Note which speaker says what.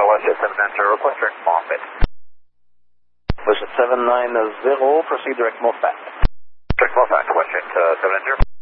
Speaker 1: Westjet 790, request direct MOFFET.
Speaker 2: Westjet 790, proceed direct MOFFET.
Speaker 1: Direct MOFFET, Westjet 790.